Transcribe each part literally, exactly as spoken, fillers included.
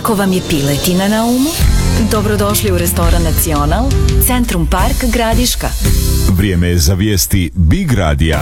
Ako vam je piletina na umu, dobrodošli u restoran Nacional, Centrum Park Gradiška. Vrijeme je za vijesti Big Radija.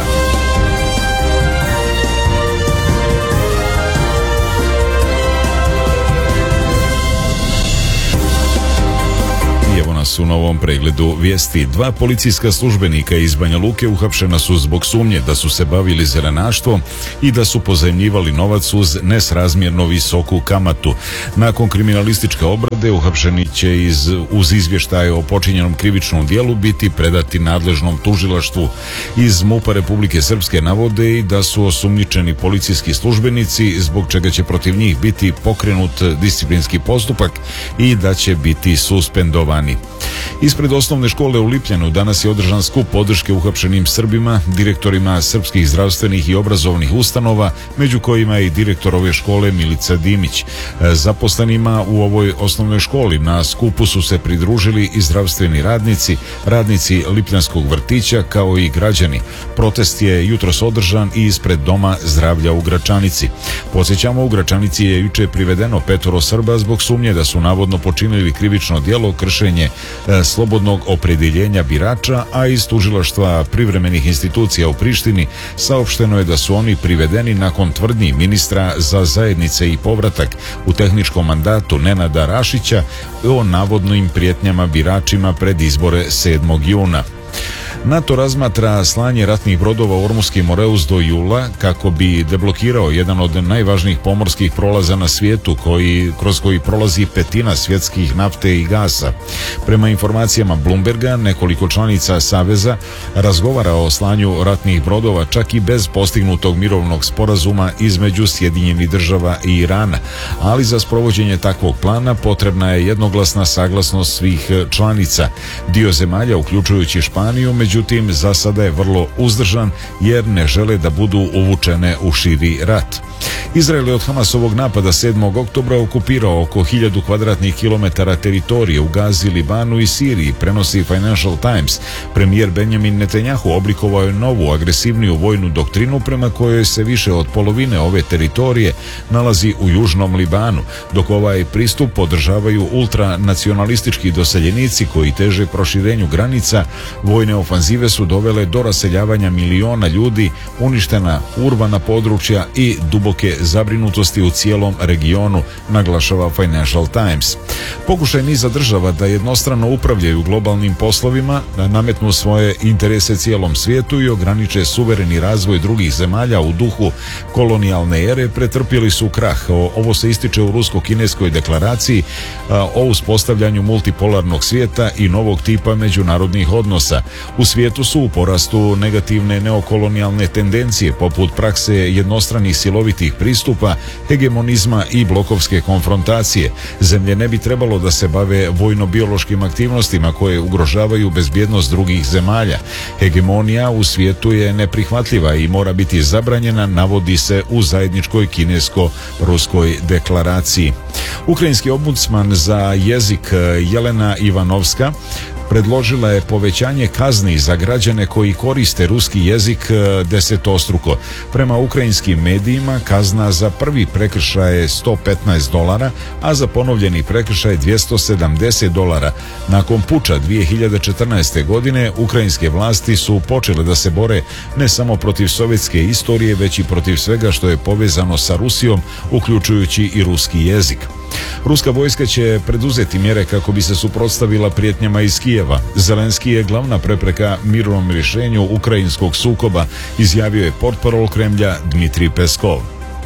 Evo nas u novom pregledu vijesti. Dva policijska službenika iz Banja Luke uhapšena su zbog sumnje da su se bavili zelenaštvom i da su pozajmljivali novac uz nesrazmjerno visoku kamatu. Nakon kriminalističke obrade uhapšeni će iz, uz izvještaje o počinjenom krivičnom dijelu biti predati nadležnom tužilaštvu. Iz MUP-a Republike Srpske navode i da su osumnjičeni policijski službenici, zbog čega će protiv njih biti pokrenut disciplinski postupak i da će biti suspendovani. Ispred osnovne škole u Lipljanu danas je održan skup podrške uhapšenim Srbima, direktorima srpskih zdravstvenih i obrazovnih ustanova, među kojima je i direktor ove škole Milica Dimić. Zaposlenima u ovoj osnovnoj školi na skupu su se pridružili i zdravstveni radnici, radnici Lipljanskog vrtića kao i građani. Protest je jutros održan i ispred Doma zdravlja u Gračanici. Podsjećamo, u Gračanici je juče privedeno petoro Srba zbog sumnje da su navodno počinili krivično djelo kršenje e, slobodnog opredjeljenja birača, a iz tužilaštva privremenih institucija u Prištini saopšteno je da su oni privedeni nakon tvrdnji ministra za zajednice i povratak u tehničkom mandatu Nenada Rašića o navodnim prijetnjama biračima pred izbore sedmog juna. NATO razmatra slanje ratnih brodova u Ormuski Moreus do jula kako bi deblokirao jedan od najvažnijih pomorskih prolaza na svijetu koji, kroz koji prolazi petina svjetskih nafte i gasa. Prema informacijama Bloomberga, nekoliko članica Saveza razgovara o slanju ratnih brodova čak i bez postignutog mirovnog sporazuma između Sjedinjenih država i Irana, ali za sprovođenje takvog plana potrebna je jednoglasna saglasnost svih članica. Dio zemalja, uključujući Španiju, međutim, za sada je vrlo uzdržan jer ne žele da budu uvučene u širi rat. Izrael je od Hamasovog napada sedmog oktobra okupirao oko hiljadu kvadratnih kilometara teritorije u Gazi, Libanu i Siriji, prenosi Financial Times. Premijer Benjamin Netanjahu oblikovao je novu, agresivniju vojnu doktrinu prema kojoj se više od polovine ove teritorije nalazi u južnom Libanu, dok ovaj pristup podržavaju ultranacionalistički doseljenici koji teže proširenju granica. Vojne ofanzive su dovele do raseljavanja miliona ljudi, uništena urbana područja i duboke zabrinutosti u cijelom regionu, naglašava Financial Times. Pokušaj niza država da jednostrano upravljaju globalnim poslovima, da nametnu svoje interese cijelom svijetu i ograniče suvereni razvoj drugih zemalja u duhu kolonijalne ere pretrpjeli su krah. Ovo se ističe u rusko-kineskoj deklaraciji o uspostavljanju multipolarnog svijeta i novog tipa međunarodnih odnosa. U svijetu su u porastu negativne neokolonijalne tendencije poput prakse jednostranih silovitih pristupa, hegemonizma i blokovske konfrontacije. Zemlje ne bi trebalo da se bave vojno-biološkim aktivnostima koje ugrožavaju bezbjednost drugih zemalja. Hegemonija u svijetu je neprihvatljiva i mora biti zabranjena, navodi se u zajedničkoj kinesko-ruskoj deklaraciji. Ukrajinski ombudsman za jezik Jelena Ivanovska predložila je povećanje kazni za građane koji koriste ruski jezik desetostruko. Prema ukrajinskim medijima kazna za prvi prekršaj je sto petnaest dolara, a za ponovljeni prekršaj dvjesto sedamdeset dolara. Nakon puča dvije hiljade četrnaeste. godine ukrajinske vlasti su počele da se bore ne samo protiv sovjetske istorije, već i protiv svega što je povezano sa Rusijom, uključujući i ruski jezik. Ruska vojska će preduzeti mjere kako bi se suprotstavila prijetnjama iz Kijeva. Zelenski je glavna prepreka mirovnom rješenju ukrajinskog sukoba, izjavio je portparol Kremlja Dmitrij Peskov.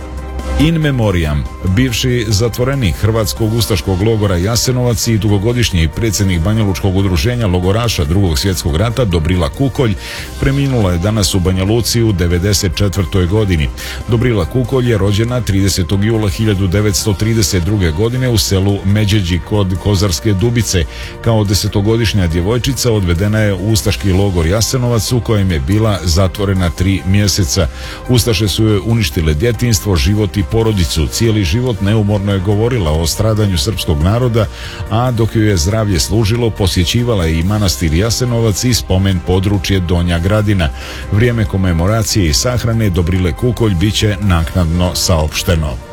In memoriam, bivši zatvorenik hrvatskog ustaškog logora Jasenovac i dugogodišnji predsjednik Banjalučkog udruženja logoraša Drugog svjetskog rata Dobrila Kukolj preminula je danas u Banja Luci u devedeset četvrtoj. godini. Dobrila Kukolj je rođena tridesetog jula hiljadu devetsto trideset druge. godine u selu Međeđi kod Kozarske Dubice. Kao desetogodišnja djevojčica odvedena je u ustaški logor Jasenovac u kojem je bila zatvorena tri mjeseca. Ustaše su joj uništile djetinjstvo, život i porodicu. Cijeli život neumorno je govorila o stradanju srpskog naroda, a dok joj je zdravlje služilo, posjećivala je i manastir Jasenovac i spomen područje Donja Gradina. Vrijeme komemoracije i sahrane Dobrile Kukolj biće naknadno saopšteno.